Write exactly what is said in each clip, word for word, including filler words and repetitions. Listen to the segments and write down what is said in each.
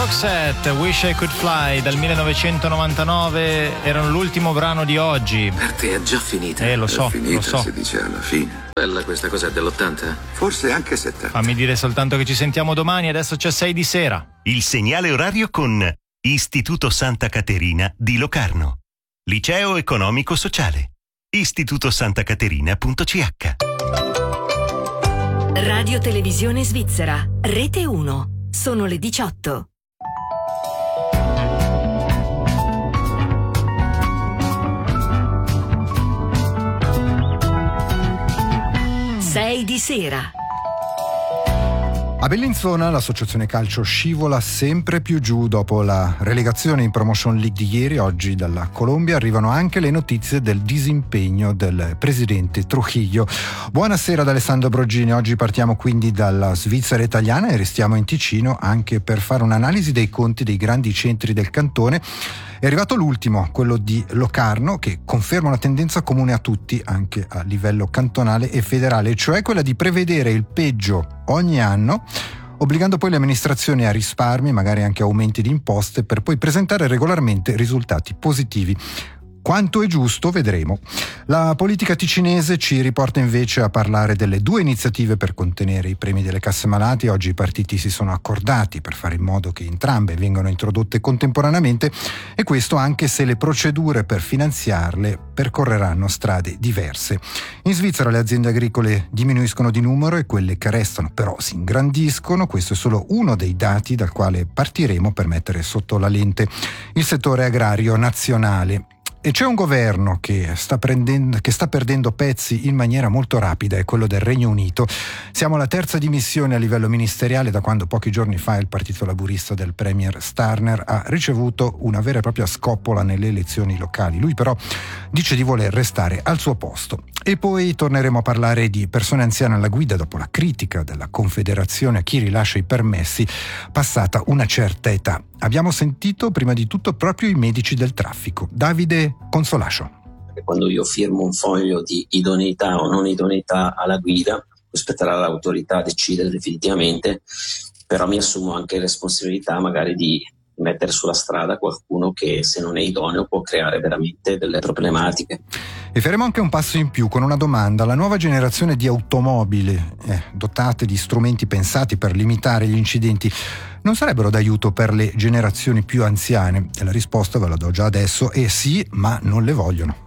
Roxette, Wish I Could Fly dal millenovecentonovantanove, erano l'ultimo brano di oggi. Per te è già finita. Eh, lo so, è finita, lo so. Si dice alla fine. Bella questa cosa è dell'ottanta? Forse anche settanta. Fammi dire soltanto che ci sentiamo domani, adesso c'è sei di sera. Il segnale orario con Istituto Santa Caterina di Locarno. Liceo Economico Sociale. istituto santa caterina punto c h. Radio Televisione Svizzera, Rete uno. Sono le diciotto. sei di sera. A Bellinzona l'associazione calcio scivola sempre più giù dopo la relegazione in Promotion League di ieri. Oggi dalla Colombia arrivano anche le notizie del disimpegno del presidente Trujillo. Buonasera ad Alessandro Brogini. Oggi partiamo quindi dalla Svizzera italiana e restiamo in Ticino anche per fare un'analisi dei conti dei grandi centri del cantone. È arrivato l'ultimo, quello di Locarno, che conferma una tendenza comune a tutti, anche a livello cantonale e federale, cioè quella di prevedere il peggio ogni anno, obbligando poi le amministrazioni a risparmi, magari anche aumenti di imposte, per poi presentare regolarmente risultati positivi. Quanto è giusto, vedremo. La politica ticinese ci riporta invece a parlare delle due iniziative per contenere i premi delle casse malati. Oggi i partiti si sono accordati per fare in modo che entrambe vengano introdotte contemporaneamente, e questo anche se le procedure per finanziarle percorreranno strade diverse. In Svizzera le aziende agricole diminuiscono di numero e quelle che restano però si ingrandiscono. Questo è solo uno dei dati dal quale partiremo per mettere sotto la lente il settore agrario nazionale. E c'è un governo che sta, prendendo, che sta perdendo pezzi in maniera molto rapida, è quello del Regno Unito. Siamo alla terza dimissione a livello ministeriale da quando pochi giorni fa il partito laburista del premier Starmer ha ricevuto una vera e propria scoppola nelle elezioni locali. Lui però dice di voler restare al suo posto. E poi torneremo a parlare di persone anziane alla guida dopo la critica della Confederazione a chi rilascia i permessi passata una certa età. Abbiamo sentito prima di tutto proprio i medici del traffico. Davide Consolascio. Quando io firmo un foglio di idoneità o non idoneità alla guida, spetterà all'autorità decidere definitivamente, però mi assumo anche responsabilità magari di mettere sulla strada qualcuno che, se non è idoneo, può creare veramente delle problematiche. E faremo anche un passo in più con una domanda. La nuova generazione di automobili eh, dotate di strumenti pensati per limitare gli incidenti non sarebbero d'aiuto per le generazioni più anziane? E la risposta ve la do già adesso: è sì, ma non le vogliono.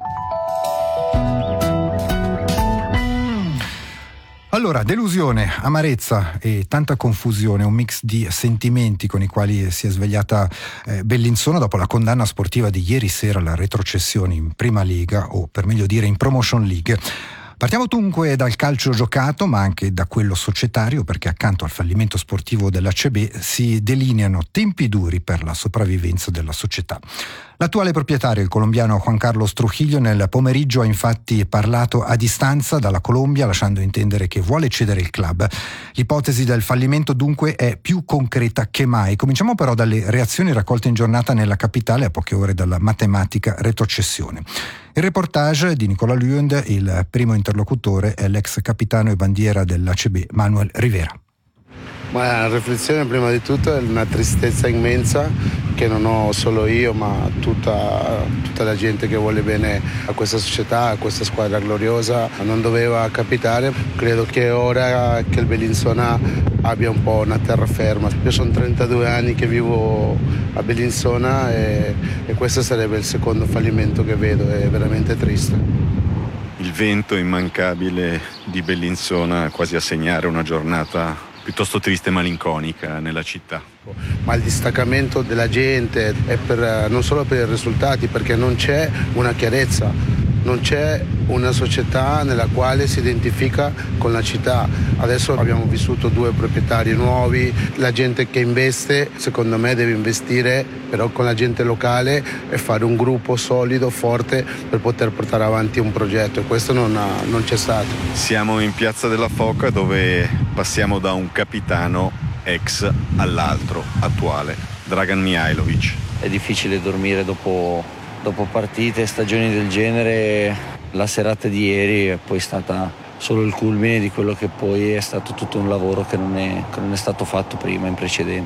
Allora, delusione, amarezza e tanta confusione, un mix di sentimenti con i quali si è svegliata eh, Bellinzona dopo la condanna sportiva di ieri sera alla retrocessione in Prima Lega, o per meglio dire in Promotion League. Partiamo dunque dal calcio giocato, ma anche da quello societario, perché accanto al fallimento sportivo dell'A C B si delineano tempi duri per la sopravvivenza della società. L'attuale proprietario, il colombiano Juan Carlos Trujillo, nel pomeriggio ha infatti parlato a distanza dalla Colombia, lasciando intendere che vuole cedere il club. L'ipotesi del fallimento dunque è più concreta che mai. Cominciamo però dalle reazioni raccolte in giornata nella capitale a poche ore dalla matematica retrocessione. Il reportage di Nicola Lund, il primo interlocutore è l'ex capitano e bandiera dell'A C B Manuel Rivera. Ma la riflessione prima di tutto è una tristezza immensa che non ho solo io, ma tutta, tutta la gente che vuole bene a questa società, a questa squadra gloriosa. Non doveva capitare. Credo che è ora che il Bellinzona abbia un po' una terraferma. Io sono trentadue anni che vivo a Bellinzona e, e questo sarebbe il secondo fallimento che vedo, è veramente triste. Il vento immancabile di Bellinzona quasi a segnare una giornata piuttosto triste e malinconica nella città. Ma il distaccamento della gente è per, non solo per i risultati, perché non c'è una chiarezza, non c'è una società nella quale si identifica con la città. Adesso abbiamo vissuto due proprietari nuovi, la gente che investe secondo me deve investire però con la gente locale e fare un gruppo solido, forte per poter portare avanti un progetto, e questo non, ha, non c'è stato. Siamo in Piazza della Foca, dove passiamo da un capitano ex all'altro, attuale, Dragan Mihailovic. È difficile dormire dopo, dopo partite, stagioni del genere. La serata di ieri è poi stata solo il culmine di quello che poi è stato tutto un lavoro che non è, che non è stato fatto prima, in precedenza.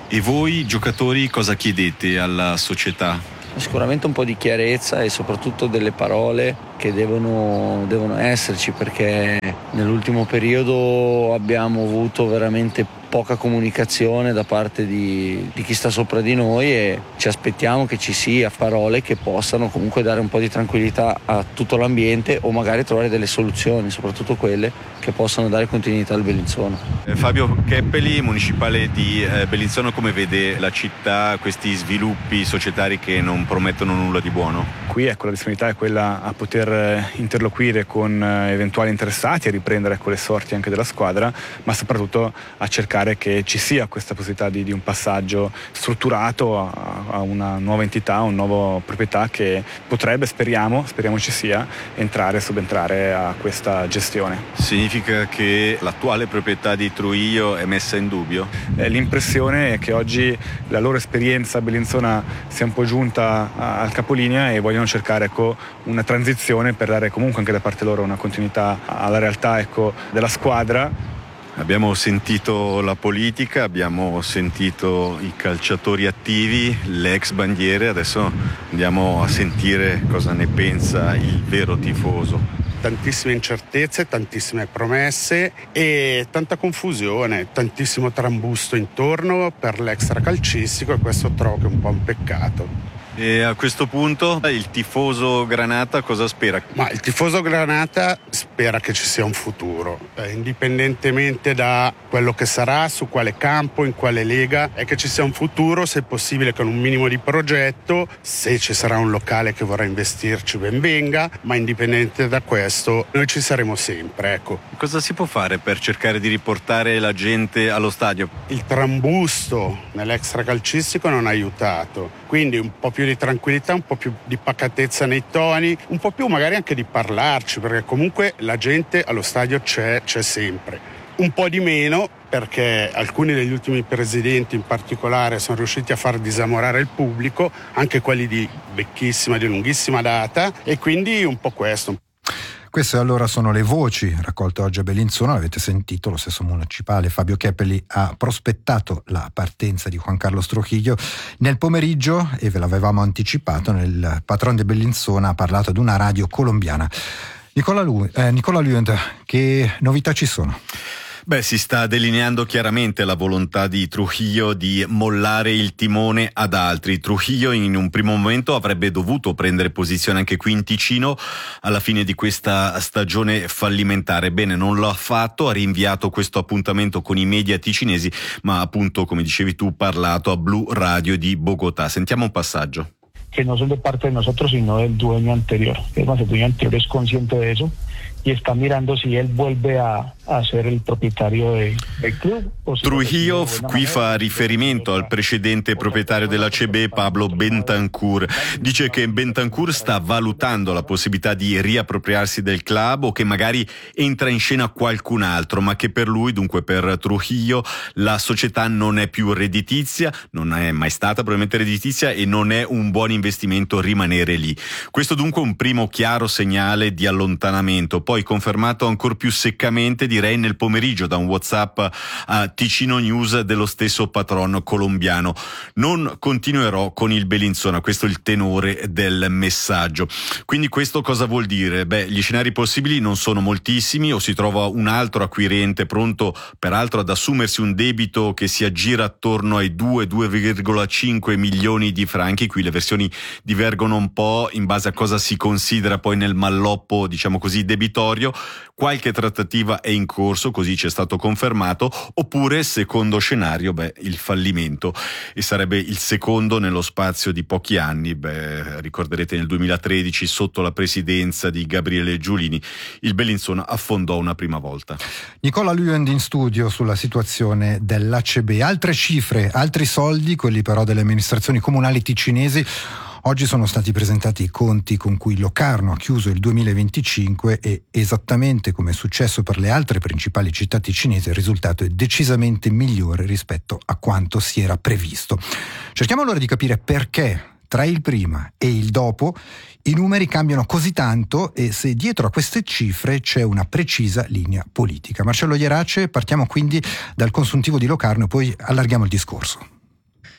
E voi giocatori cosa chiedete alla società? Sicuramente un po' di chiarezza e soprattutto delle parole che devono, devono esserci, perché nell'ultimo periodo abbiamo avuto veramente poca comunicazione da parte di, di chi sta sopra di noi, e ci aspettiamo che ci sia parole che possano comunque dare un po' di tranquillità a tutto l'ambiente, o magari trovare delle soluzioni, soprattutto quelle che possano dare continuità al Bellinzona. Eh, Fabio Keppeli, municipale di eh, Bellinzona, come vede la città questi sviluppi societari che non promettono nulla di buono? Qui ecco, la disponibilità è quella a poter interloquire con eventuali interessati, a riprendere ecco, le sorti anche della squadra, ma soprattutto a cercare che ci sia questa possibilità di, di un passaggio strutturato a, a una nuova entità, a una nuova proprietà che potrebbe, speriamo, speriamo ci sia, entrare e subentrare a questa gestione. Significa che l'attuale proprietà di Trujillo è messa in dubbio? Eh, l'impressione è che oggi la loro esperienza a Bellinzona sia un po' giunta a, al capolinea, e vogliono cercare ecco, una transizione per dare comunque anche da parte loro una continuità alla realtà ecco, della squadra. Abbiamo sentito la politica, abbiamo sentito i calciatori attivi, le ex bandiere, adesso andiamo a sentire cosa ne pensa il vero tifoso. Tantissime incertezze, tantissime promesse e tanta confusione, tantissimo trambusto intorno per l'extracalcistico, e questo trovo che è un po' un peccato. E a questo punto il tifoso Granata cosa spera? Ma il tifoso Granata spera che ci sia un futuro, eh, indipendentemente da quello che sarà, su quale campo, in quale lega, è che ci sia un futuro, se possibile con un minimo di progetto. Se ci sarà un locale che vorrà investirci, ben venga, ma indipendente da questo noi ci saremo sempre. Ecco. Cosa si può fare per cercare di riportare la gente allo stadio? Il trambusto nell'extracalcistico non ha aiutato, quindi un po' più di tranquillità, un po' più di pacatezza nei toni, un po' più magari anche di parlarci, perché comunque la gente allo stadio c'è, c'è sempre. Un po' di meno, perché alcuni degli ultimi presidenti in particolare sono riusciti a far disamorare il pubblico, anche quelli di vecchissima, di lunghissima data, e quindi un po' questo. Queste allora sono le voci raccolte oggi a Bellinzona, l'avete sentito, lo stesso municipale Fabio Keppeli ha prospettato la partenza di Juan Carlos Trujillo. Nel pomeriggio, e ve l'avevamo anticipato, il patron di Bellinzona ha parlato ad una radio colombiana. Nicola, Lu- eh, Nicola Luyend, che novità ci sono? Beh, si sta delineando chiaramente la volontà di Trujillo di mollare il timone ad altri. Trujillo in un primo momento avrebbe dovuto prendere posizione anche qui in Ticino alla fine di questa stagione fallimentare. Bene, non lo ha fatto, ha rinviato questo appuntamento con i media ticinesi, ma appunto, come dicevi tu, parlato a Blu Radio di Bogotà. Sentiamo un passaggio. Que no son de parte de nosotros, sino del dueño anterior. Además, el dueño anterior es consciente de eso y está mirando si él vuelve a, a ser el propietario de, del club. O si Trujillo qui fa riferimento al precedente proprietario dell'A C B, Pablo Bentancur. Dice che Bentancur sta valutando la possibilità di riappropriarsi del club o che magari entra in scena qualcun altro, ma che per lui, dunque per Trujillo, la società non è più redditizia, non è mai stata probabilmente redditizia e non è un buon investimento rimanere lì. Questo dunque un primo chiaro segnale di allontanamento, poi confermato ancor più seccamente direi nel pomeriggio da un WhatsApp a Ticino News dello stesso patron colombiano. Non continuerò con il Bellinzona, questo è il tenore del messaggio. Quindi questo cosa vuol dire? Beh, gli scenari possibili non sono moltissimi, o si trova un altro acquirente pronto peraltro ad assumersi un debito che si aggira attorno ai due virgola cinque milioni di franchi. Qui le versioni divergono un po' in base a cosa si considera poi nel malloppo, diciamo così, debitorio. Qualche trattativa è in corso, così ci è stato confermato, oppure secondo scenario, beh, il fallimento, e sarebbe il secondo nello spazio di pochi anni. Beh, ricorderete nel duemilatredici sotto la presidenza di Gabriele Giulini il Bellinzona affondò una prima volta. Nicola Luyend in studio sulla situazione dell'A C B. Altre cifre, altri soldi, quelli però delle amministrazioni comunali ticinesi. Oggi sono stati presentati i conti con cui Locarno ha chiuso il duemilaventicinque e, esattamente come è successo per le altre principali città ticinesi, il risultato è decisamente migliore rispetto a quanto si era previsto. Cerchiamo allora di capire perché tra il prima e il dopo i numeri cambiano così tanto e se dietro a queste cifre c'è una precisa linea politica. Marcello Ierace, partiamo quindi dal consuntivo di Locarno e poi allarghiamo il discorso.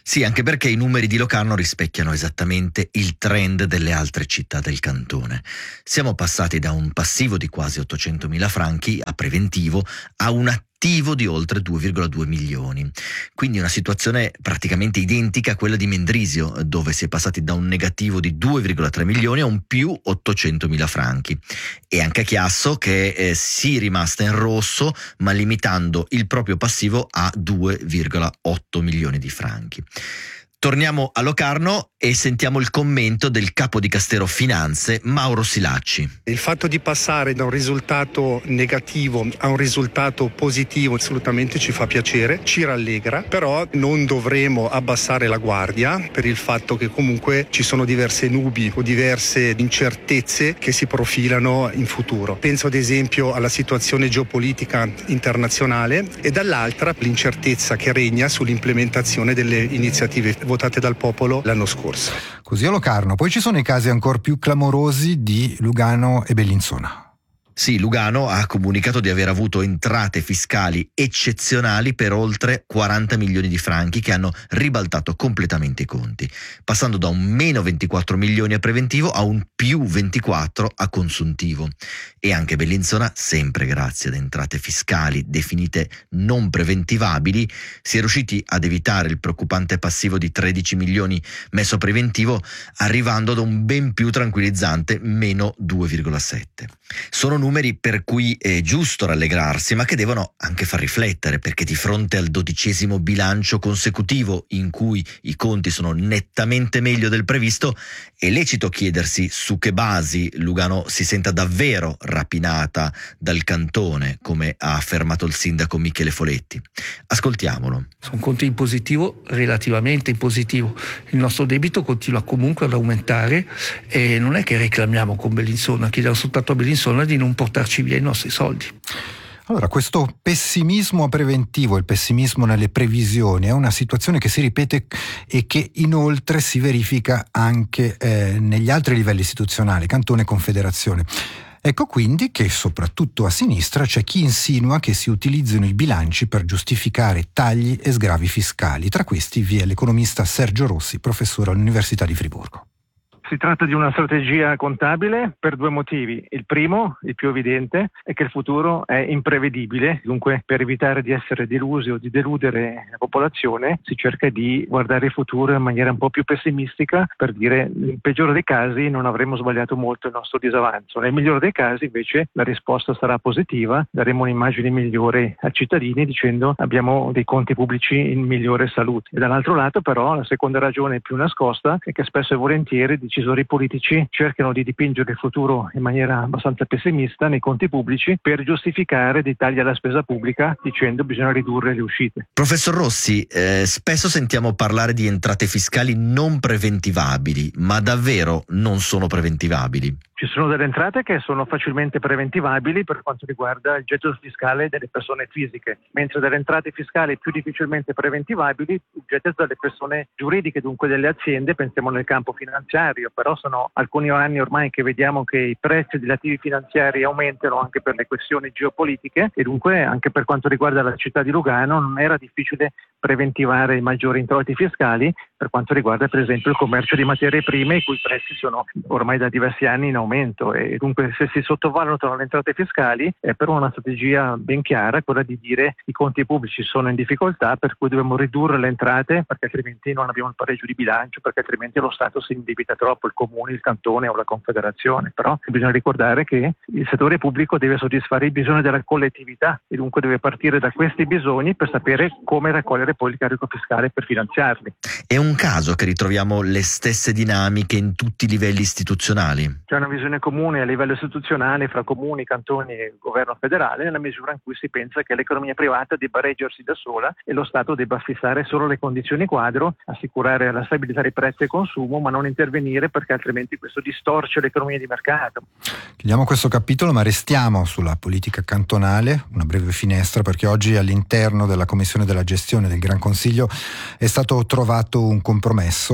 Sì, anche perché i numeri di Locarno rispecchiano esattamente il trend delle altre città del cantone. Siamo passati da un passivo di quasi ottocentomila franchi a preventivo a un attivo di oltre due virgola due milioni. Quindi una situazione praticamente identica a quella di Mendrisio, dove si è passati da un negativo di due virgola tre milioni a un più ottocentomila franchi. E anche a Chiasso, che eh, si è rimasta in rosso, ma limitando il proprio passivo a due virgola otto milioni di franchi. Torniamo a Locarno e sentiamo il commento del capo di Castero Finanze, Mauro Silacci. Il fatto di passare da un risultato negativo a un risultato positivo assolutamente ci fa piacere, ci rallegra, però non dovremo abbassare la guardia per il fatto che comunque ci sono diverse nubi o diverse incertezze che si profilano in futuro. Penso ad esempio alla situazione geopolitica internazionale e dall'altra l'incertezza che regna sull'implementazione delle iniziative votate dal popolo l'anno scorso. Così a Locarno. Poi ci sono i casi ancora più clamorosi di Lugano e Bellinzona. Sì, Lugano ha comunicato di aver avuto entrate fiscali eccezionali per oltre quaranta milioni di franchi che hanno ribaltato completamente i conti, passando da un meno ventiquattro milioni a preventivo a un più ventiquattro a consuntivo. E anche Bellinzona, sempre grazie ad entrate fiscali definite non preventivabili, si è riusciti ad evitare il preoccupante passivo di tredici milioni messo a preventivo, arrivando ad un ben più tranquillizzante meno due virgola sette. Sono numeri per cui è giusto rallegrarsi, ma che devono anche far riflettere, perché di fronte al dodicesimo bilancio consecutivo in cui i conti sono nettamente meglio del previsto, è lecito chiedersi su che basi Lugano si senta davvero rapinata dal cantone, come ha affermato il sindaco Michele Foletti. Ascoltiamolo. Sono conti in positivo, relativamente in positivo. Il nostro debito continua comunque ad aumentare e non è che reclamiamo con Bellinzona, chiediamo soltanto a Bellinzona di non portarci via i nostri soldi. Allora, questo pessimismo preventivo, il pessimismo nelle previsioni, è una situazione che si ripete e che inoltre si verifica anche eh, negli altri livelli istituzionali, Cantone e Confederazione. Ecco quindi che soprattutto a sinistra c'è chi insinua che si utilizzino i bilanci per giustificare tagli e sgravi fiscali. Tra questi vi è l'economista Sergio Rossi, professore all'Università di Friburgo. Si tratta di una strategia contabile per due motivi. Il primo, il più evidente, è che il futuro è imprevedibile, dunque per evitare di essere delusi o di deludere la popolazione si cerca di guardare il futuro in maniera un po' più pessimistica, per dire nel peggiore dei casi non avremo sbagliato molto il nostro disavanzo. Nel migliore dei casi invece la risposta sarà positiva, daremo un'immagine migliore ai cittadini dicendo abbiamo dei conti pubblici in migliore salute. E dall'altro lato però la seconda ragione più nascosta è che spesso e volentieri i decisori politici cercano di dipingere il futuro in maniera abbastanza pessimista nei conti pubblici per giustificare dei tagli alla spesa pubblica dicendo bisogna ridurre le uscite. Professor Rossi, eh, spesso sentiamo parlare di entrate fiscali non preventivabili, ma davvero non sono preventivabili? Ci sono delle entrate che sono facilmente preventivabili per quanto riguarda il gettito fiscale delle persone fisiche, mentre delle entrate fiscali più difficilmente preventivabili il gettito delle persone giuridiche, dunque delle aziende, pensiamo nel campo finanziario, però sono alcuni anni ormai che vediamo che i prezzi degli attivi finanziari aumentano anche per le questioni geopolitiche e dunque anche per quanto riguarda la città di Lugano non era difficile preventivare i maggiori introiti fiscali per quanto riguarda per esempio il commercio di materie prime i cui prezzi sono ormai da diversi anni in aumento e dunque se si sottovalutano le entrate fiscali è però una strategia ben chiara quella di dire i conti pubblici sono in difficoltà per cui dobbiamo ridurre le entrate perché altrimenti non abbiamo il pareggio di bilancio, perché altrimenti lo Stato si indebita troppo, il comune, il cantone o la confederazione. Però bisogna ricordare che il settore pubblico deve soddisfare i bisogni della collettività e dunque deve partire da questi bisogni per sapere come raccogliere poi il carico fiscale per finanziarli. È un caso che ritroviamo le stesse dinamiche in tutti i livelli istituzionali? C'è una visione comune a livello istituzionale fra comuni, cantoni e governo federale nella misura in cui si pensa che l'economia privata debba reggersi da sola e lo Stato debba fissare solo le condizioni quadro, assicurare la stabilità dei prezzi e consumo, ma non intervenire perché altrimenti questo distorce l'economia di mercato. Chiudiamo questo capitolo, ma restiamo sulla politica cantonale, una breve finestra, perché oggi all'interno della Commissione della Gestione del Gran Consiglio è stato trovato un compromesso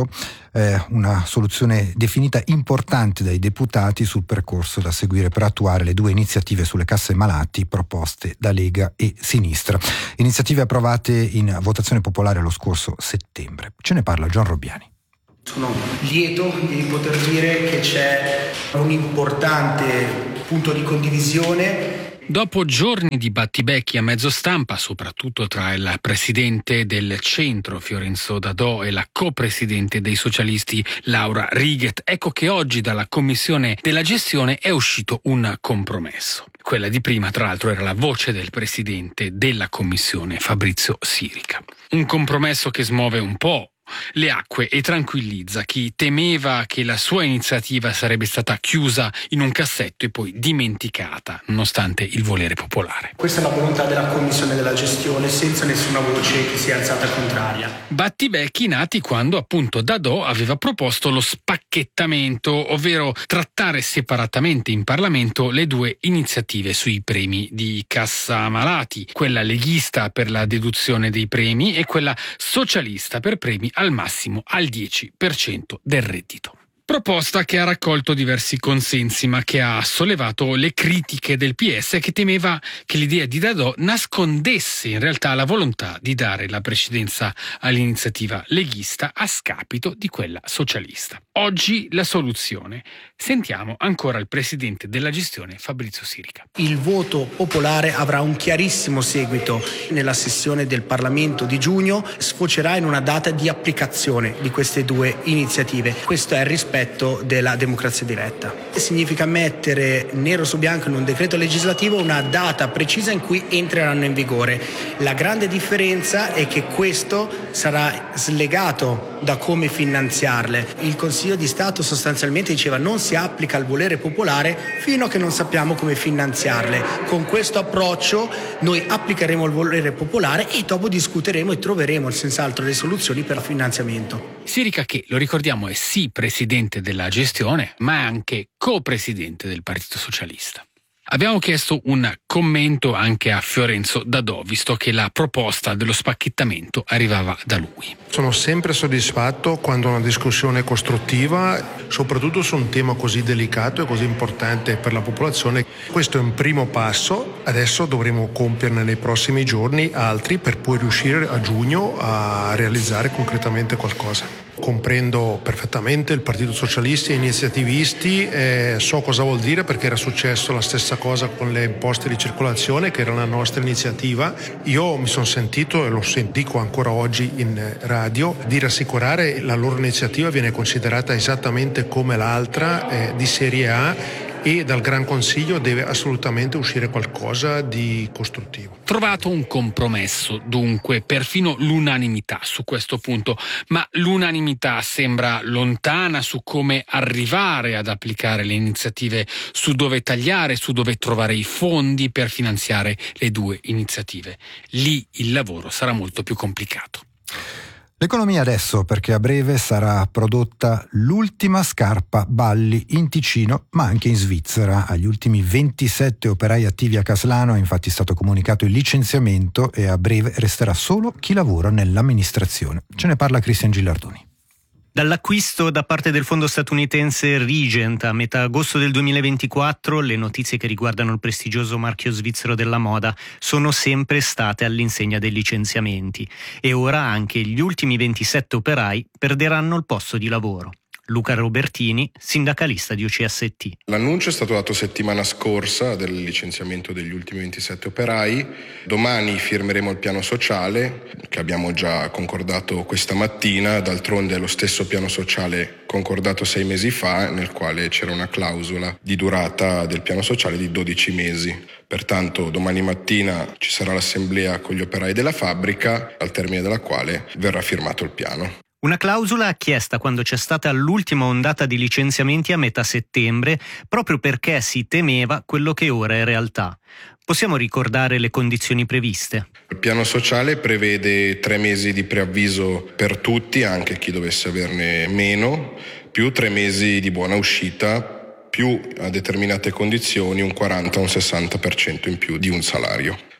eh, una soluzione definita importante dai deputati sul percorso da seguire per attuare le due iniziative sulle casse malati proposte da Lega e Sinistra. Iniziative approvate in votazione popolare lo scorso settembre. Ce ne parla John Robbiani. Sono lieto di poter dire che c'è un importante punto di condivisione. Dopo giorni di battibecchi a mezzo stampa, soprattutto tra il presidente del centro Fiorenzo Dadò e la co-presidente dei socialisti Laura Righet, ecco che oggi dalla commissione della gestione è uscito un compromesso. Quella di prima, tra l'altro, era la voce del presidente della commissione Fabrizio Sirica. Un compromesso che smuove un po' le acque e tranquillizza chi temeva che la sua iniziativa sarebbe stata chiusa in un cassetto e poi dimenticata, nonostante il volere popolare. Questa è la volontà della commissione della gestione, senza nessuna voce che sia alzata contraria. Battibecchi nati quando appunto Dadò aveva proposto lo spacchettamento, ovvero trattare separatamente in Parlamento le due iniziative sui premi di cassa malati, quella leghista per la deduzione dei premi e quella socialista per premi al massimo al dieci per cento del reddito. Proposta che ha raccolto diversi consensi, ma che ha sollevato le critiche del P S, che temeva che l'idea di Dadò nascondesse in realtà la volontà di dare la precedenza all'iniziativa leghista a scapito di quella socialista. Oggi la soluzione. Sentiamo ancora il presidente della gestione Fabrizio Sirica. Il voto popolare avrà un chiarissimo seguito nella sessione del Parlamento di giugno, sfocerà in una data di applicazione di queste due iniziative. Questo è il rispetto della democrazia diretta. Significa mettere nero su bianco in un decreto legislativo una data precisa in cui entreranno in vigore. La grande differenza è che questo sarà slegato da come finanziarle. Il Consiglio di Stato sostanzialmente diceva non si applica il volere popolare fino a che non sappiamo come finanziarle. Con questo approccio noi applicheremo il volere popolare e dopo discuteremo e troveremo senz'altro le soluzioni per il finanziamento. Sirica, che lo ricordiamo è sì presidente della gestione, ma è anche co-presidente del Partito Socialista. Abbiamo chiesto un commento anche a Fiorenzo Dadò, visto che la proposta dello spacchettamento arrivava da lui. Sono sempre soddisfatto quando una discussione è costruttiva, soprattutto su un tema così delicato e così importante per la popolazione. Questo è un primo passo, adesso dovremo compierne nei prossimi giorni altri per poi riuscire a giugno a realizzare concretamente qualcosa. Comprendo perfettamente il Partito Socialista e iniziativisti, eh, so cosa vuol dire perché era successo la stessa cosa con le imposte di circolazione, che era la nostra iniziativa. Io mi sono sentito, e lo dico ancora oggi in radio, di rassicurare la loro iniziativa viene considerata esattamente come l'altra, eh, di serie A, e dal Gran Consiglio deve assolutamente uscire qualcosa di costruttivo. Trovato un compromesso, dunque, perfino l'unanimità su questo punto, ma l'unanimità sembra lontana su come arrivare ad applicare le iniziative, su dove tagliare, su dove trovare i fondi per finanziare le due iniziative. Lì il lavoro sarà molto più complicato. L'economia adesso, perché a breve sarà prodotta l'ultima scarpa Balli in Ticino, ma anche in Svizzera. Agli ultimi ventisette operai attivi a Caslano è infatti stato comunicato il licenziamento e a breve resterà solo chi lavora nell'amministrazione. Ce ne parla Cristian Gilardoni. Dall'acquisto da parte del fondo statunitense Regent a metà agosto del duemilaventiquattro, le notizie che riguardano il prestigioso marchio svizzero della moda sono sempre state all'insegna dei licenziamenti e ora anche gli ultimi ventisette operai perderanno il posto di lavoro. Luca Robertini, sindacalista di U C S T. L'annuncio è stato dato settimana scorsa del licenziamento degli ultimi ventisette operai. Domani firmeremo il piano sociale che abbiamo già concordato questa mattina. D'altronde è lo stesso piano sociale concordato sei mesi fa, nel quale c'era una clausola di durata del piano sociale di dodici mesi. Pertanto domani mattina ci sarà l'assemblea con gli operai della fabbrica, al termine della quale verrà firmato il piano. Una clausola chiesta quando c'è stata l'ultima ondata di licenziamenti a metà settembre, proprio perché si temeva quello che ora è realtà. Possiamo ricordare le condizioni previste? Il piano sociale prevede tre mesi di preavviso per tutti, anche chi dovesse averne meno, più tre mesi di buona uscita, più a determinate condizioni un quaranta o un sessanta per cento in più di un salario.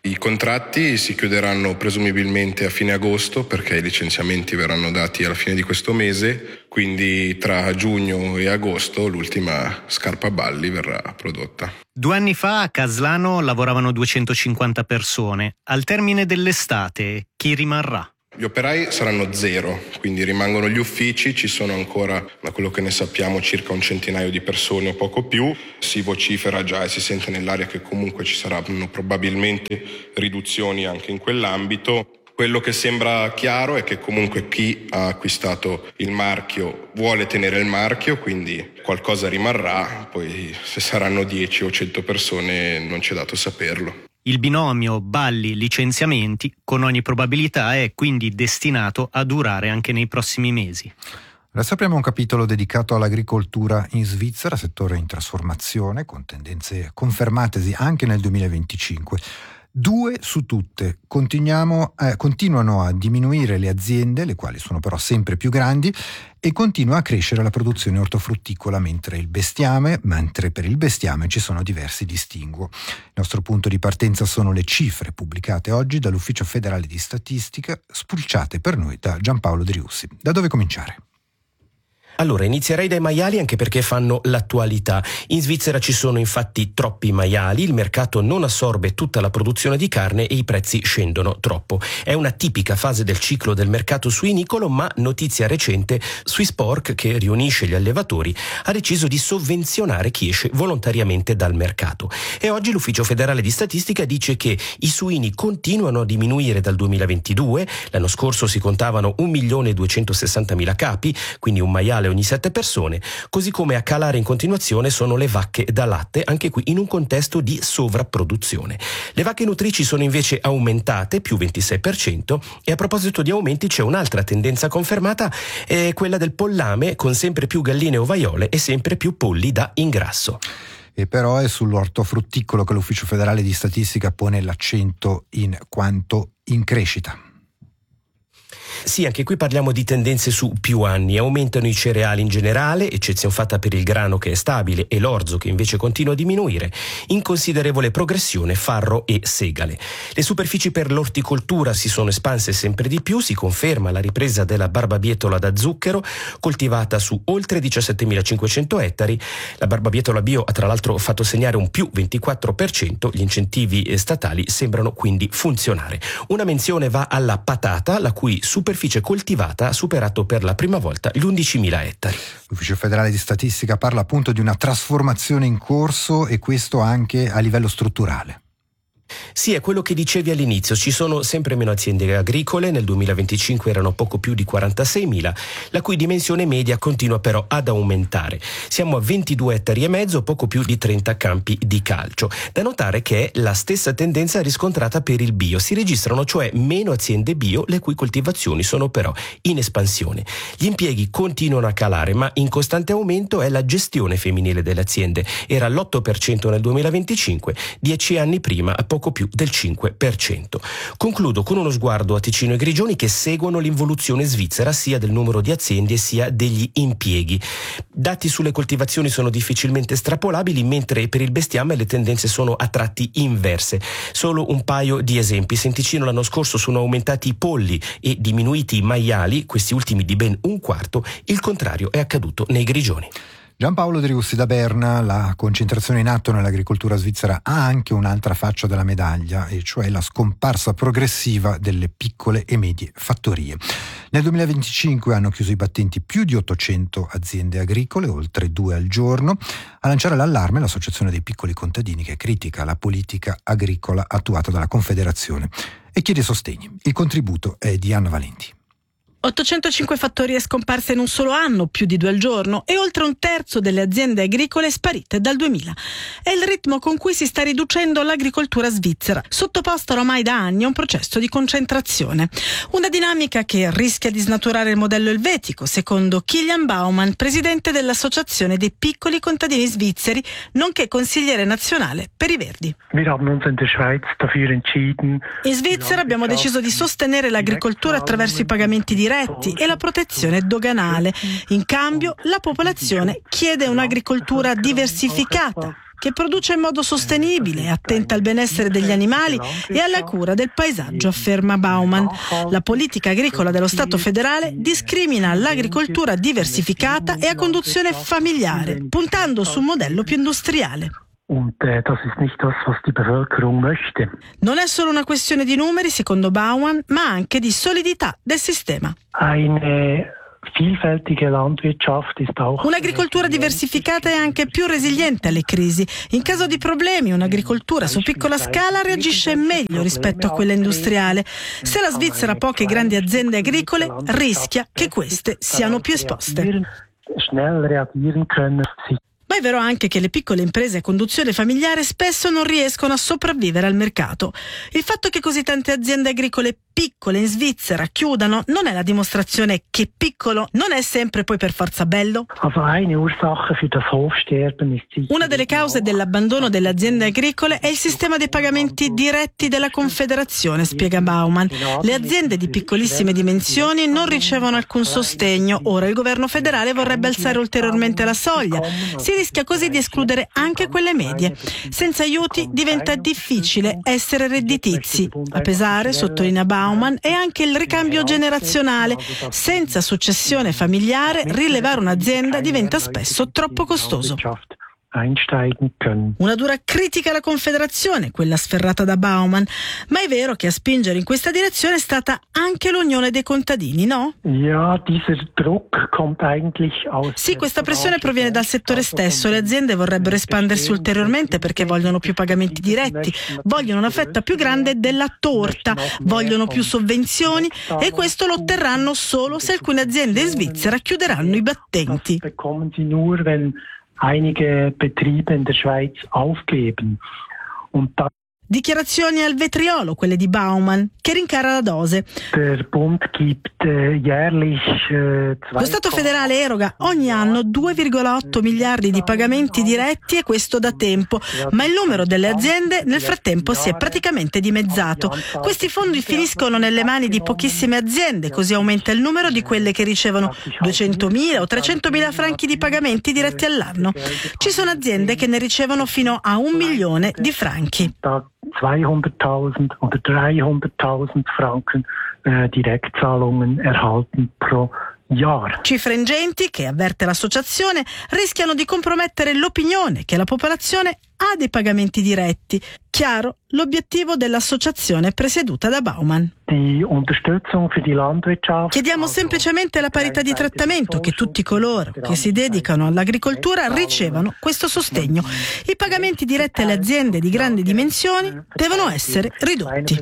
I contratti si chiuderanno presumibilmente a fine agosto perché i licenziamenti verranno dati alla fine di questo mese, quindi tra giugno e agosto l'ultima scarpa a balli verrà prodotta. Due anni fa a Caslano lavoravano duecentocinquanta persone. Al termine dell'estate chi rimarrà? Gli operai saranno zero, quindi rimangono gli uffici, ci sono ancora, da quello che ne sappiamo, circa un centinaio di persone o poco più. Si vocifera già e si sente nell'aria che comunque ci saranno probabilmente riduzioni anche in quell'ambito. Quello che sembra chiaro è che comunque chi ha acquistato il marchio vuole tenere il marchio, quindi qualcosa rimarrà, poi se saranno dieci o cento persone non c'è dato saperlo. Il binomio balli-licenziamenti con ogni probabilità è quindi destinato a durare anche nei prossimi mesi. Adesso apriamo un capitolo dedicato all'agricoltura in Svizzera, settore in trasformazione, con tendenze confermatesi anche nel duemilaventicinque. Due su tutte continuiamo, eh, continuano a diminuire le aziende, le quali sono però sempre più grandi, e continua a crescere la produzione ortofrutticola, mentre il bestiame, mentre per il bestiame ci sono diversi distinguo. Il nostro punto di partenza sono le cifre pubblicate oggi dall'Ufficio Federale di Statistica, spulciate per noi da Giampaolo Driussi. Da dove cominciare? Allora, inizierei dai maiali anche perché fanno l'attualità. In Svizzera ci sono infatti troppi maiali, il mercato non assorbe tutta la produzione di carne e i prezzi scendono troppo. È una tipica fase del ciclo del mercato suinicolo, ma notizia recente, Swisspork, che riunisce gli allevatori, ha deciso di sovvenzionare chi esce volontariamente dal mercato. E oggi l'Ufficio Federale di Statistica dice che i suini continuano a diminuire dal duemilaventidue, l'anno scorso si contavano un milione duecentosessantamila capi, quindi un maiale ogni sette persone, così come a calare in continuazione sono le vacche da latte, anche qui in un contesto di sovrapproduzione. Le vacche nutrici sono invece aumentate, più ventisei per cento, e a proposito di aumenti c'è un'altra tendenza confermata, è quella del pollame, con sempre più galline ovaiole e sempre più polli da ingrasso. E però è sull'ortofrutticolo che l'Ufficio Federale di Statistica pone l'accento in quanto in crescita. Sì, anche qui parliamo di tendenze su più anni. Aumentano i cereali in generale, eccezione fatta per il grano che è stabile e l'orzo che invece continua a diminuire. In considerevole progressione farro e segale. Le superfici per l'orticoltura si sono espanse sempre di più, si conferma la ripresa della barbabietola da zucchero, coltivata su oltre diciassettemilacinquecento ettari. La barbabietola bio ha tra l'altro fatto segnare un più ventiquattro per cento, gli incentivi statali sembrano quindi funzionare. Una menzione va alla patata, la cui superficie superficie coltivata ha superato per la prima volta gli undicimila ettari. L'Ufficio Federale di Statistica parla appunto di una trasformazione in corso, e questo anche a livello strutturale. Sì, è quello che dicevi all'inizio, ci sono sempre meno aziende agricole, nel duemilaventicinque erano poco più di quarantaseimila, la cui dimensione media continua però ad aumentare. Siamo a ventidue ettari e mezzo, poco più di trenta campi di calcio. Da notare che è la stessa tendenza riscontrata per il bio, si registrano cioè meno aziende bio, le cui coltivazioni sono però in espansione. Gli impieghi continuano a calare, ma in costante aumento è la gestione femminile delle aziende, era all'otto per cento nel duemilaventicinque, dieci anni prima a poco più del cinque per cento. Concludo con uno sguardo a Ticino e Grigioni, che seguono l'involuzione svizzera sia del numero di aziende sia degli impieghi. Dati sulle coltivazioni sono difficilmente estrapolabili, mentre per il bestiame le tendenze sono a tratti inverse. Solo un paio di esempi. Se in Ticino l'anno scorso sono aumentati i polli e diminuiti i maiali, questi ultimi di ben un quarto, il contrario è accaduto nei Grigioni. Giampaolo Driussi da Berna. La concentrazione in atto nell'agricoltura svizzera ha anche un'altra faccia della medaglia, e cioè la scomparsa progressiva delle piccole e medie fattorie. Nel duemilaventicinque hanno chiuso i battenti più di ottocento aziende agricole, oltre due al giorno. A lanciare l'allarme l'Associazione dei piccoli contadini, che critica la politica agricola attuata dalla Confederazione e chiede sostegni. Il contributo è di Anna Valenti. ottocentocinque fattorie scomparse in un solo anno, più di due al giorno, e oltre un terzo delle aziende agricole sparite dal duemila. È il ritmo con cui si sta riducendo l'agricoltura svizzera, sottoposta ormai da anni a un processo di concentrazione. Una dinamica che rischia di snaturare il modello elvetico, secondo Kilian Baumann, presidente dell'Associazione dei piccoli contadini svizzeri, nonché consigliere nazionale per i Verdi. In Svizzera abbiamo deciso di sostenere l'agricoltura attraverso i pagamenti diretti e la protezione doganale. In cambio, la popolazione chiede un'agricoltura diversificata, che produce in modo sostenibile, attenta al benessere degli animali e alla cura del paesaggio, afferma Baumann. La politica agricola dello Stato federale discrimina l'agricoltura diversificata e a conduzione familiare, puntando su un modello più industriale. Und äh, das ist nicht das, was die Bevölkerung möchte. Non è solo una questione di numeri, secondo Baumann, ma anche di solidità del sistema. Eine vielfältige Landwirtschaft ist auch Un'agricoltura diversificata è anche più resiliente alle crisi. In caso di problemi, un'agricoltura su piccola scala reagisce meglio rispetto a quella industriale. Se la Svizzera ha poche grandi aziende agricole, rischia che queste siano più esposte. schnell reagieren können. Ma è vero anche che le piccole imprese a conduzione familiare spesso non riescono a sopravvivere al mercato. Il fatto che così tante aziende agricole piccole in Svizzera chiudano non è la dimostrazione che piccolo non è sempre poi per forza bello? Una delle cause dell'abbandono delle aziende agricole è il sistema dei pagamenti diretti della Confederazione, spiega Baumann. Le aziende di piccolissime dimensioni non ricevono alcun sostegno. Ora il governo federale vorrebbe alzare ulteriormente la soglia. Si rischia così di escludere anche quelle medie. Senza aiuti diventa difficile essere redditizi. A pesare, sottolinea Baumann, è anche il ricambio generazionale. Senza successione familiare, rilevare un'azienda diventa spesso troppo costoso. Una dura critica alla Confederazione, quella sferrata da Baumann, ma è vero che a spingere in questa direzione è stata anche l'Unione dei contadini, no? Sì, questa pressione proviene dal settore stesso. Le aziende vorrebbero espandersi ulteriormente perché vogliono più pagamenti diretti, vogliono una fetta più grande della torta, vogliono più sovvenzioni e questo lo otterranno solo se alcune aziende in Svizzera chiuderanno i battenti. Einige Betriebe in der Schweiz aufgeben. Und da Dichiarazioni al vetriolo, quelle di Baumann, che rincara la dose. Der Bund gibt äh, jährlich äh, Lo Stato federale eroga ogni anno due virgola otto miliardi di pagamenti diretti e questo da tempo, ma il numero delle aziende nel frattempo si è praticamente dimezzato. Questi fondi finiscono nelle mani di pochissime aziende, così aumenta il numero di quelle che ricevono duecentomila o trecentomila franchi di pagamenti diretti all'anno. Ci sono aziende che ne ricevono fino a un milione di franchi. zweihunderttausend oder dreihunderttausend Franken äh, Direktzahlungen erhalten pro Jahr. Cifre ingenti che, avverte l'associazione, rischiano di compromettere l'opinione che la popolazione ha dei pagamenti diretti. Chiaro l'obiettivo dell'associazione presieduta da Baumann. Chiediamo semplicemente la parità di trattamento, che tutti coloro che si dedicano all'agricoltura ricevano questo sostegno. I pagamenti diretti alle aziende di grandi dimensioni devono essere ridotti.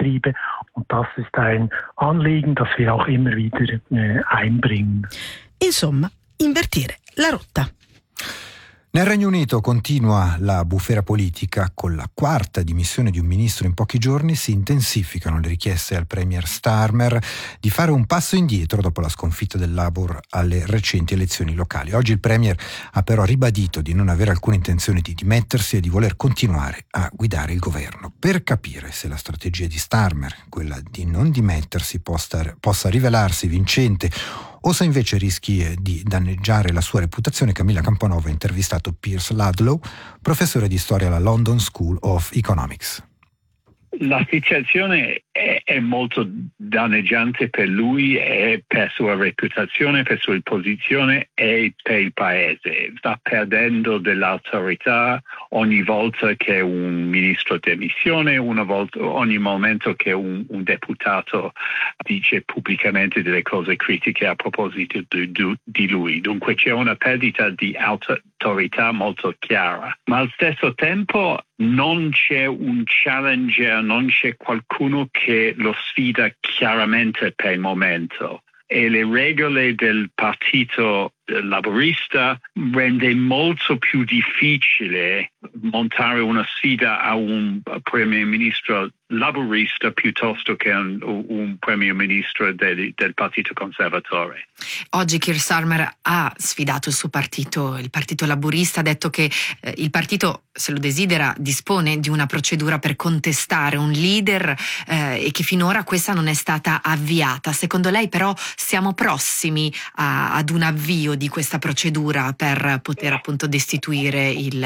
Insomma, invertire la rotta. Nel Regno Unito continua la bufera politica. Con la quarta dimissione di un ministro in pochi giorni si intensificano le richieste al premier Starmer di fare un passo indietro dopo la sconfitta del Labour alle recenti elezioni locali. Oggi il premier ha però ribadito di non avere alcuna intenzione di dimettersi e di voler continuare a guidare il governo. Per capire se la strategia di Starmer, quella di non dimettersi, possa, possa rivelarsi vincente o se invece rischi di danneggiare la sua reputazione, Camilla Camponova ha intervistato Piers Ludlow, professore di storia alla London School of Economics. La situazione è, è molto danneggiante per lui e per sua reputazione, per sua posizione e per il paese. Sta perdendo dell'autorità ogni volta che un ministro demissione, una volta, ogni momento che un, un deputato dice pubblicamente delle cose critiche a proposito di, di lui. Dunque c'è una perdita di autorità molto chiara. Ma al stesso tempo non c'è un challenger, non c'è qualcuno che lo sfida chiaramente per il momento. E le regole del partito laburista rende molto più difficile montare una sfida a un premier ministro laburista piuttosto che un, un premier ministro del, del partito conservatore. Oggi Keir Starmer ha sfidato il suo partito, il partito laburista, ha detto che eh, il partito, se lo desidera, dispone di una procedura per contestare un leader eh, e che finora questa non è stata avviata. Secondo lei però siamo prossimi a, ad un avvio di questa procedura per poter appunto destituire il,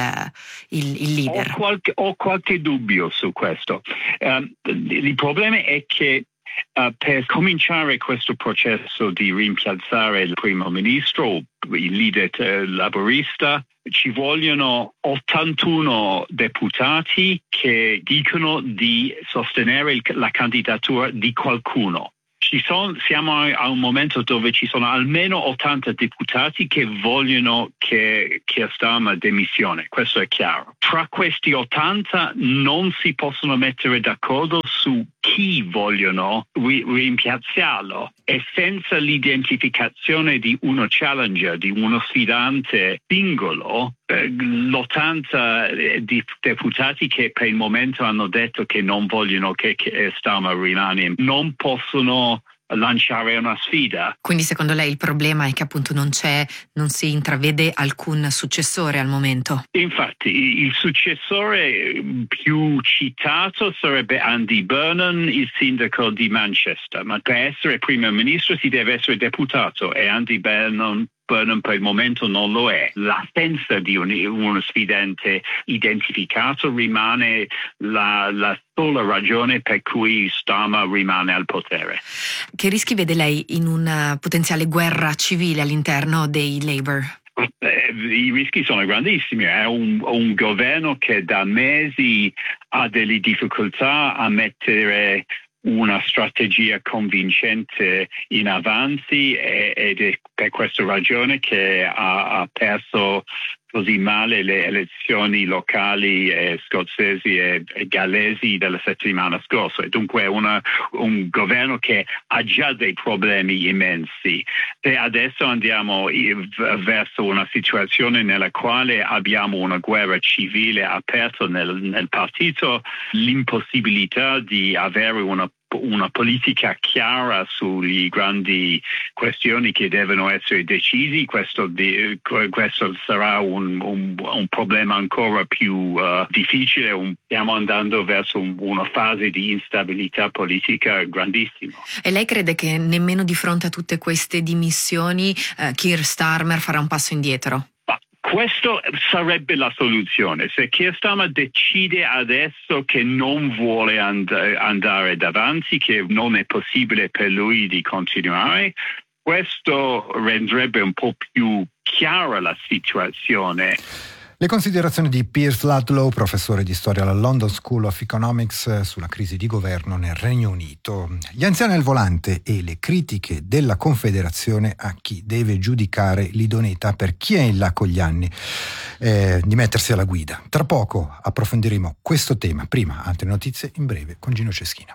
il, il leader? Ho qualche, ho qualche dubbio su questo. Um, il problema è che Uh, per cominciare questo processo di rimpiazzare il primo ministro, il leader uh, laburista, ci vogliono ottantuno deputati che dicono di sostenere il, la candidatura di qualcuno. Ci sono, siamo a un momento dove ci sono almeno ottanta deputati che vogliono che Keir Starmer demissione, questo è chiaro. Tra questi ottanta non si possono mettere d'accordo su chi vogliono ri- rimpiazzarlo e senza l'identificazione di uno challenger, di uno sfidante singolo, eh, l'ottanta di deputati che per il momento hanno detto che non vogliono che, che Starmer rimane, non possono lanciare una sfida. Quindi secondo lei il problema è che appunto non c'è, non si intravede alcun successore al momento? Infatti il successore più citato sarebbe Andy Burnham, il sindaco di Manchester, ma per essere primo ministro si deve essere deputato e Andy Burnham Burnham per il momento non lo è. L'assenza di un, uno sfidante identificato rimane la, la sola ragione per cui Starmer rimane al potere. Che rischi vede lei in una potenziale guerra civile all'interno dei Labour? Eh, I rischi sono grandissimi. È un, un governo che da mesi ha delle difficoltà a mettere una strategia convincente in avanti ed è per questa ragione che ha, ha perso così male le elezioni locali eh, scozzesi e, e gallesi della settimana scorsa. Dunque è una, un governo che ha già dei problemi immensi. E adesso andiamo verso una situazione nella quale abbiamo una guerra civile aperta nel, nel partito, l'impossibilità di avere una una politica chiara sulle grandi questioni che devono essere decisi, questo, di, questo sarà un, un, un problema ancora più uh, difficile. Un, stiamo andando verso un, una fase di instabilità politica grandissima. E lei crede che nemmeno di fronte a tutte queste dimissioni uh, Keir Starmer farà un passo indietro? Questo sarebbe la soluzione. Se Keir Starmer decide adesso che non vuole and- andare davanti, che non è possibile per lui di continuare, questo renderebbe un po' più chiara la situazione. Le considerazioni di Piers Ludlow, professore di storia alla London School of Economics, sulla crisi di governo nel Regno Unito. Gli anziani al volante e le critiche della Confederazione a chi deve giudicare l'idoneità per chi è in là con gli anni eh, di mettersi alla guida. Tra poco approfondiremo questo tema. Prima, altre notizie in breve con Gino Ceschina.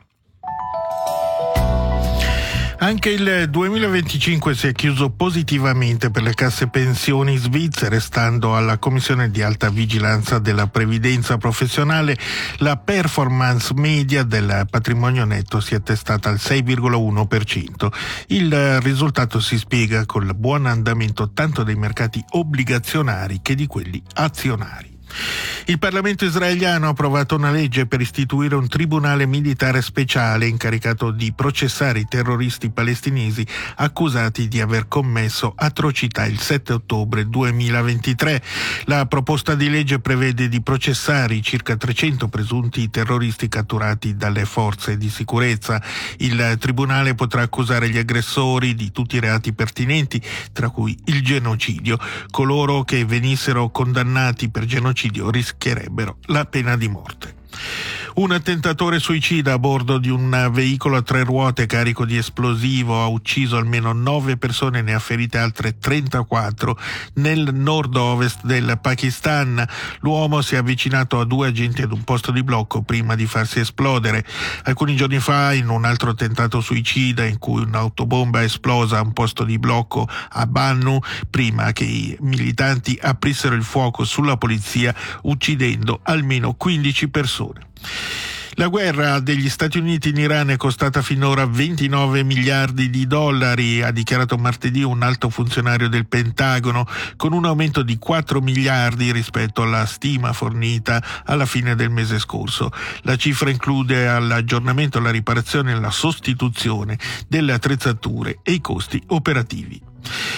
Anche il duemilaventicinque si è chiuso positivamente per le casse pensioni svizzere. Stando alla Commissione di alta vigilanza della previdenza professionale, la performance media del patrimonio netto si è attestata al sei virgola uno per cento. Il risultato si spiega col buon andamento tanto dei mercati obbligazionari che di quelli azionari. Il Parlamento israeliano ha approvato una legge per istituire un tribunale militare speciale incaricato di processare i terroristi palestinesi accusati di aver commesso atrocità il sette ottobre duemilaventitré. La proposta di legge prevede di processare i circa trecento presunti terroristi catturati dalle forze di sicurezza. Il tribunale potrà accusare gli aggressori di tutti i reati pertinenti, tra cui il genocidio. Coloro che venissero condannati per genocidio rischierebbero la pena di morte. Un attentatore suicida a bordo di un veicolo a tre ruote carico di esplosivo ha ucciso almeno nove persone e ne ha ferite altre trentaquattro nel nord-ovest del Pakistan. L'uomo si è avvicinato a due agenti ad un posto di blocco prima di farsi esplodere. Alcuni giorni fa, in un altro attentato suicida in cui un'autobomba è esplosa a un posto di blocco a Bannu prima che i militanti aprissero il fuoco sulla polizia, uccidendo almeno quindici persone. La guerra degli Stati Uniti in Iran è costata finora ventinove miliardi di dollari, ha dichiarato martedì un alto funzionario del Pentagono, con un aumento di quattro miliardi rispetto alla stima fornita alla fine del mese scorso. La cifra include l'aggiornamento, la riparazione e la sostituzione delle attrezzature e i costi operativi.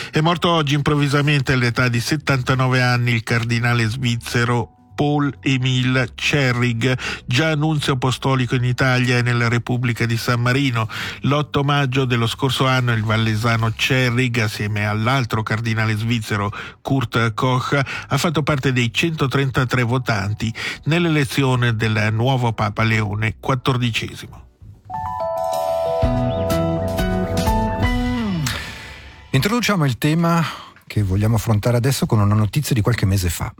È morto oggi improvvisamente all'età di settantanove anni il cardinale svizzero Paul-Émile Tschering, già nunzio apostolico in Italia e nella Repubblica di San Marino. L'otto maggio dello scorso anno il vallesano Tschering, assieme all'altro cardinale svizzero Kurt Koch, ha fatto parte dei centotrentatré votanti nell'elezione del nuovo Papa Leone quattordicesimo. Introduciamo il tema che vogliamo affrontare adesso con una notizia di qualche mese fa.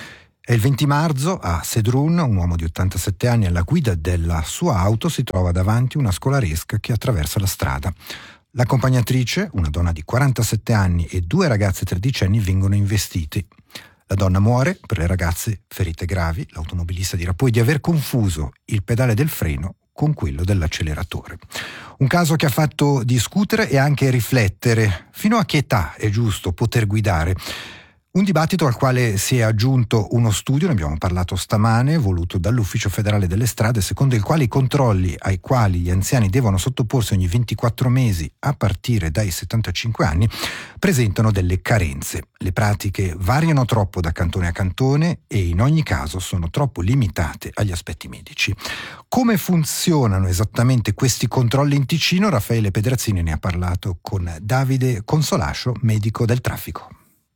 È il venti marzo, a Sedrun, un uomo di ottantasette anni alla guida della sua auto si trova davanti una scolaresca che attraversa la strada. L'accompagnatrice, una donna di quarantasette anni, e due ragazze tredicenni vengono investiti. La donna muore, per le ragazze ferite gravi. L'automobilista dirà poi di aver confuso il pedale del freno con quello dell'acceleratore. Un caso che ha fatto discutere e anche riflettere fino a che età è giusto poter guidare. Un dibattito al quale si è aggiunto uno studio, ne abbiamo parlato stamane, voluto dall'Ufficio Federale delle Strade, secondo il quale i controlli ai quali gli anziani devono sottoporsi ogni ventiquattro mesi a partire dai settantacinque anni presentano delle carenze. Le pratiche variano troppo da cantone a cantone e in ogni caso sono troppo limitate agli aspetti medici. Come funzionano esattamente questi controlli in Ticino? Raffaele Pedrazzini ne ha parlato con Davide Consolascio, medico del traffico.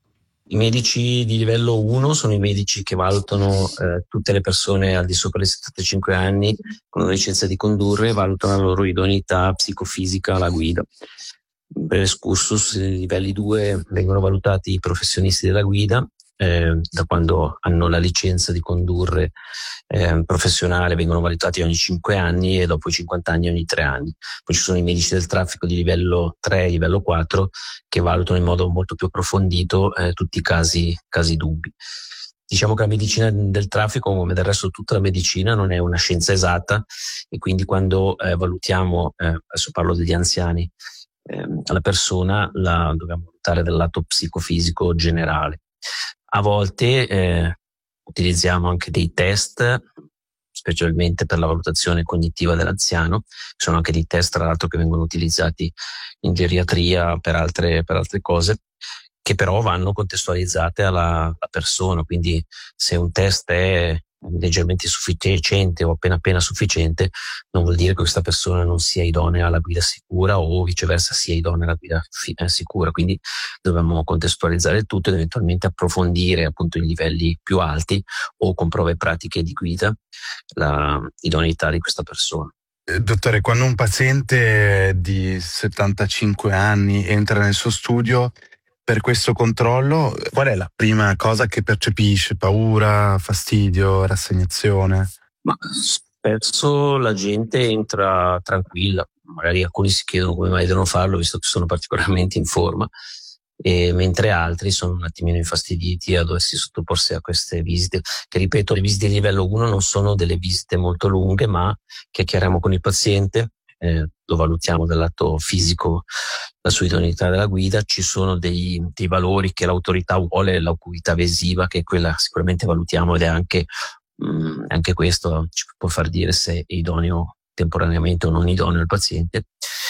I medici di livello uno sono i medici che valutano eh, tutte le persone al di sopra dei settantacinque anni con una licenza di condurre e valutano la loro idoneità psicofisica alla guida. In breve excursus, i livelli due vengono valutati i professionisti della guida, eh, da quando hanno la licenza di condurre eh, professionale vengono valutati ogni cinque anni e dopo i cinquanta anni ogni tre anni. Poi ci sono i medici del traffico di livello tre e livello quattro che valutano in modo molto più approfondito eh, tutti i casi, casi dubbi. Diciamo che la medicina del traffico, come del resto tutta la medicina, non è una scienza esatta e quindi quando eh, valutiamo, eh, adesso parlo degli anziani, eh, la persona la dobbiamo valutare dal lato psicofisico generale. A volte eh, utilizziamo anche dei test, specialmente per la valutazione cognitiva dell'anziano. Sono anche dei test, tra l'altro, che vengono utilizzati in geriatria per altre, per altre cose, che però vanno contestualizzate alla, alla persona. Quindi se un test è leggermente insufficiente o appena appena sufficiente, non vuol dire che questa persona non sia idonea alla guida sicura o viceversa sia idonea alla guida fi- eh, sicura. Quindi dobbiamo contestualizzare il tutto ed eventualmente approfondire appunto i livelli più alti o con prove pratiche di guida la idoneità di questa persona. Dottore, quando un paziente di settantacinque anni entra nel suo studio per questo controllo, qual è la prima cosa che percepisce? Paura, fastidio, rassegnazione? Ma spesso la gente entra tranquilla, magari alcuni si chiedono come mai devono farlo visto che sono particolarmente in forma, e mentre altri sono un attimino infastiditi a doversi sottoporsi a queste visite, che ripeto, le visite di livello uno non sono delle visite molto lunghe, ma chiacchieriamo con il paziente, eh, lo valutiamo dal lato fisico, la sua idoneità della guida. Ci sono dei, dei valori che l'autorità vuole, l'acuità visiva, che quella sicuramente valutiamo, ed è anche, mh, anche questo ci può far dire se è idoneo temporaneamente o non idoneo il paziente,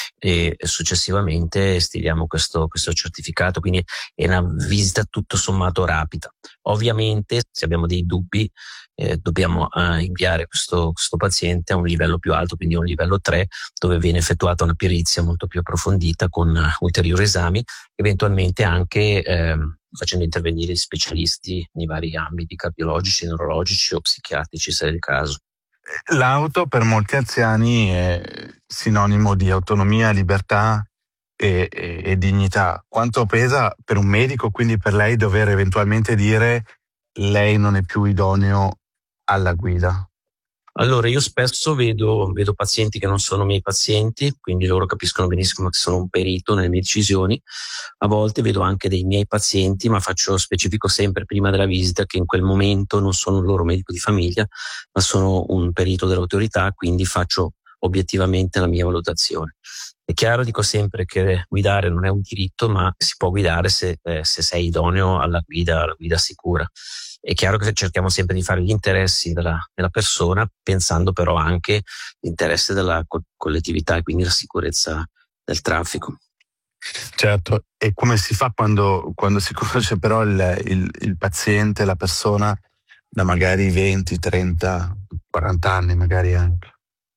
e successivamente stiliamo questo, questo certificato. Quindi è una visita tutto sommato rapida. Ovviamente se abbiamo dei dubbi eh, dobbiamo eh, inviare questo, questo paziente a un livello più alto, quindi a un livello tre, dove viene effettuata una perizia molto più approfondita con uh, ulteriori esami, eventualmente anche eh, facendo intervenire gli specialisti nei vari ambiti cardiologici, neurologici o psichiatrici se è il caso. L'auto per molti anziani è sinonimo di autonomia, libertà e, e, e dignità. Quanto pesa per un medico, quindi per lei, dover eventualmente dire lei non è più idoneo alla guida? Allora, io spesso vedo, vedo pazienti che non sono miei pazienti, quindi loro capiscono benissimo che sono un perito nelle mie decisioni. A volte vedo anche dei miei pazienti, ma faccio specifico sempre prima della visita che in quel momento non sono il loro medico di famiglia, ma sono un perito dell'autorità, quindi faccio obiettivamente la mia valutazione. È chiaro, dico sempre, che guidare non è un diritto, ma si può guidare se, eh, se sei idoneo alla guida, alla guida sicura. È chiaro che cerchiamo sempre di fare gli interessi della, della persona, pensando però anche l'interesse della co- collettività e quindi la sicurezza del traffico. Certo, e come si fa quando, quando si conosce però il, il, il paziente, la persona da magari venti, trenta, quaranta anni magari anche?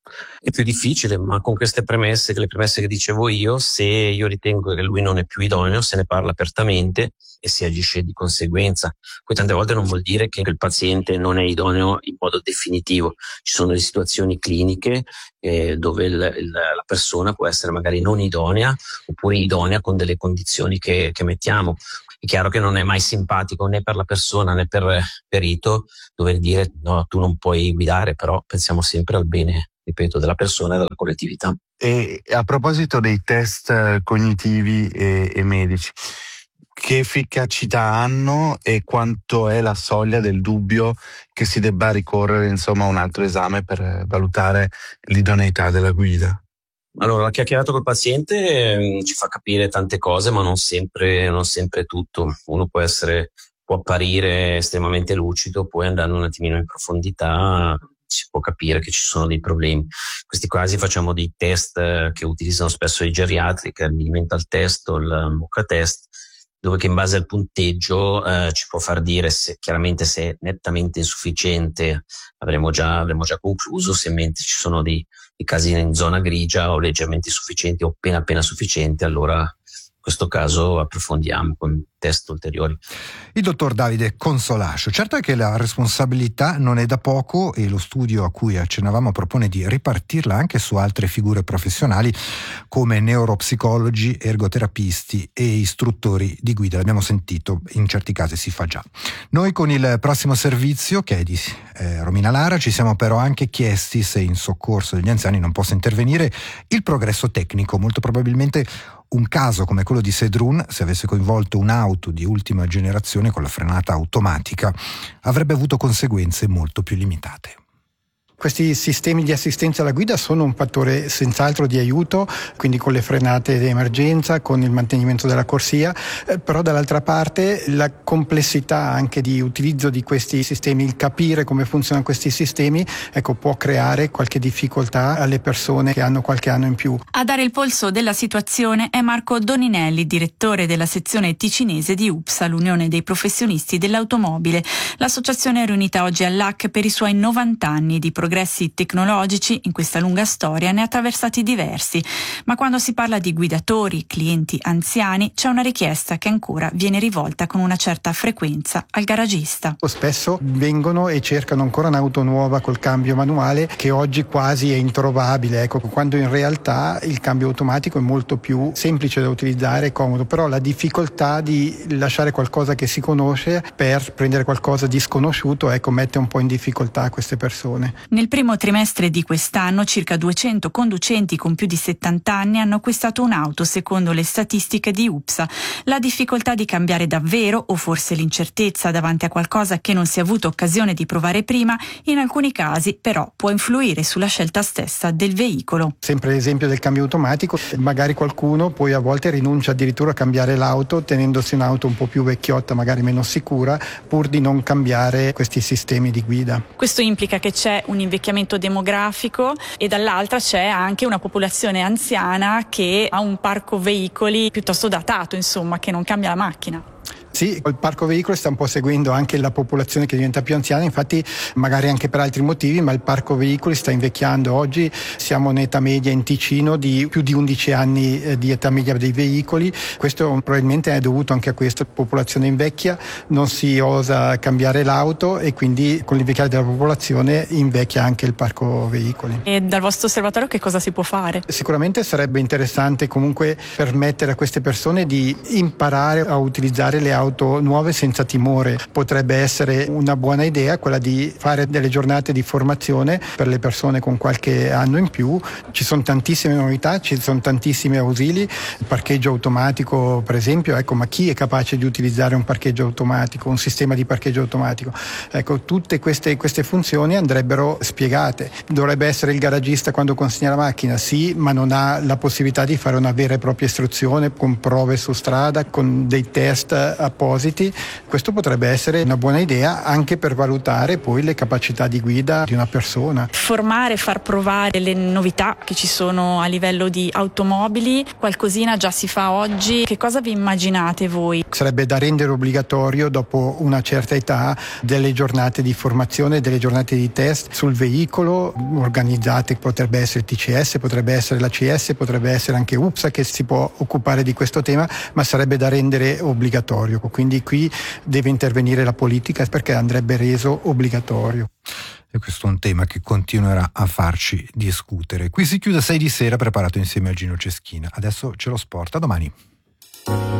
È più difficile, ma con queste premesse, le premesse che dicevo io, se io ritengo che lui non è più idoneo, se ne parla apertamente e si agisce di conseguenza. Poi tante volte non vuol dire che il paziente non è idoneo in modo definitivo. Ci sono delle situazioni cliniche eh, dove il, il, la persona può essere magari non idonea oppure idonea con delle condizioni che, che mettiamo. È chiaro che non è mai simpatico né per la persona né per il perito dover dire no, tu non puoi guidare, però pensiamo sempre al bene, ripeto, della persona e della collettività. E a proposito dei test cognitivi e, e medici, che efficacità hanno e quanto è la soglia del dubbio che si debba ricorrere insomma a un altro esame per valutare l'idoneità della guida? Allora, la chiacchierata col paziente eh, ci fa capire tante cose, ma non sempre, non sempre tutto. Uno può essere, può apparire estremamente lucido, poi andando un attimino in profondità si può capire che ci sono dei problemi. In questi casi facciamo dei test che utilizzano spesso i geriatri, che è il mental test o il Mocha test, dove che in base al punteggio eh, ci può far dire se chiaramente se è nettamente insufficiente avremo già, avremo già concluso, se mentre ci sono dei, dei casi in zona grigia o leggermente insufficienti o appena appena sufficienti, allora in questo caso approfondiamo con test ulteriori. Il dottor Davide Consolascio. Certo è che la responsabilità non è da poco e lo studio a cui accennavamo propone di ripartirla anche su altre figure professionali come neuropsicologi, ergoterapisti e istruttori di guida. L'abbiamo sentito, in certi casi si fa già. Noi con il prossimo servizio, che è di eh, Romina Lara, ci siamo però anche chiesti se in soccorso degli anziani non possa intervenire il progresso tecnico. Molto probabilmente un caso come quello di Sedrun, se avesse coinvolto un'auto di ultima generazione con la frenata automatica, avrebbe avuto conseguenze molto più limitate. Questi sistemi di assistenza alla guida sono un fattore senz'altro di aiuto, quindi con le frenate di emergenza, con il mantenimento della corsia, eh, però dall'altra parte la complessità anche di utilizzo di questi sistemi, il capire come funzionano questi sistemi, ecco, può creare qualche difficoltà alle persone che hanno qualche anno in più. A dare il polso della situazione è Marco Doninelli, direttore della sezione ticinese di U P S A, l'Unione dei Professionisti dell'Automobile. L'associazione è riunita oggi all'A C per i suoi novanta anni di progressi tecnologici. In questa lunga storia ne ha attraversati diversi, ma quando si parla di guidatori, clienti anziani, c'è una richiesta che ancora viene rivolta con una certa frequenza al garagista. Spesso vengono e cercano ancora un'auto nuova col cambio manuale, che oggi quasi è introvabile, ecco, quando in realtà il cambio automatico è molto più semplice da utilizzare e comodo, però la difficoltà di lasciare qualcosa che si conosce per prendere qualcosa di sconosciuto, ecco, mette un po' in difficoltà queste persone. Nel primo trimestre di quest'anno circa duecento conducenti con più di settanta anni hanno acquistato un'auto, secondo le statistiche di U P S A. La difficoltà di cambiare davvero, o forse l'incertezza davanti a qualcosa che non si è avuto occasione di provare prima, in alcuni casi però può influire sulla scelta stessa del veicolo. Sempre l'esempio del cambio automatico, magari qualcuno poi a volte rinuncia addirittura a cambiare l'auto tenendosi un'auto un po' più vecchiotta, magari meno sicura, pur di non cambiare questi sistemi di guida. Questo implica che c'è un invecchiamento demografico e dall'altra c'è anche una popolazione anziana che ha un parco veicoli piuttosto datato, insomma, che non cambia la macchina. Sì, il parco veicoli sta un po' seguendo anche la popolazione che diventa più anziana, infatti magari anche per altri motivi, ma il parco veicoli sta invecchiando. Oggi siamo in età media in Ticino di più di undici anni di età media dei veicoli. Questo probabilmente è dovuto anche a questa popolazione invecchia, non si osa cambiare l'auto e quindi con l'invecchiare della popolazione invecchia anche il parco veicoli. E dal vostro osservatorio che cosa si può fare? Sicuramente sarebbe interessante comunque permettere a queste persone di imparare a utilizzare le auto auto nuove senza timore. Potrebbe essere una buona idea quella di fare delle giornate di formazione per le persone con qualche anno in più. Ci sono tantissime novità, ci sono tantissimi ausili, il parcheggio automatico per esempio, ecco, ma chi è capace di utilizzare un parcheggio automatico, un sistema di parcheggio automatico? Ecco, tutte queste, queste funzioni andrebbero spiegate. Dovrebbe essere il garagista quando consegna la macchina, sì, ma non ha la possibilità di fare una vera e propria istruzione con prove su strada, con dei test a appositi. Questo potrebbe essere una buona idea anche per valutare poi le capacità di guida di una persona. Formare, far provare le novità che ci sono a livello di automobili, qualcosina già si fa oggi. Che cosa vi immaginate voi? Sarebbe da rendere obbligatorio dopo una certa età delle giornate di formazione, delle giornate di test sul veicolo organizzate, potrebbe essere T C S, potrebbe essere la C S, potrebbe essere anche U P S A che si può occupare di questo tema, ma sarebbe da rendere obbligatorio. Quindi qui deve intervenire la politica perché andrebbe reso obbligatorio. E questo è un tema che continuerà a farci discutere. Qui si chiude sei di sera, preparato insieme a Gino Ceschina. Adesso c'è lo sport, a domani.